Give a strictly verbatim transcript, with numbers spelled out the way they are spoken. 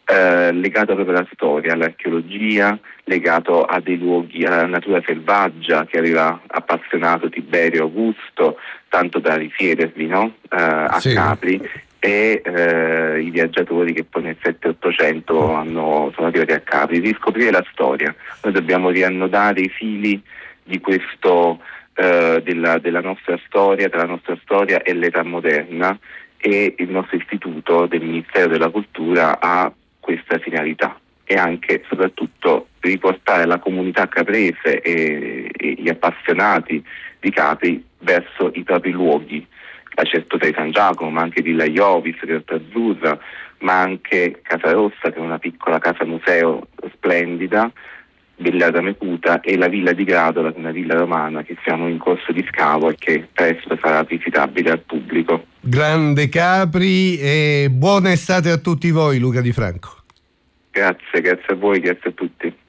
eh, legato proprio alla storia, all'archeologia, legato a dei luoghi, alla natura selvaggia che aveva appassionato Tiberio Augusto, tanto da risiervi, no? eh, a Sì. Capri, e eh, i viaggiatori che poi nel sette ottocento hanno, sono arrivati a Capri, riscoprire la storia. Noi dobbiamo riannodare i fili di questo eh, della, della nostra storia, tra la nostra storia e l'età moderna, e il nostro istituto del Ministero della Cultura ha questa finalità, e anche e soprattutto riportare la comunità caprese e, e gli appassionati di Capri verso i propri luoghi, la Certosa di San Giacomo, ma anche Villa Iovis, Realtà Azzurra, ma anche Casa Rossa, che è una piccola casa museo splendida, Villa Ramecuta, e la Villa di Gradola, che è una villa romana che siamo in corso di scavo e che presto sarà visitabile al pubblico. Grande Capri, e buona estate a tutti voi, Luca Di Franco. Grazie, grazie a voi, grazie a tutti.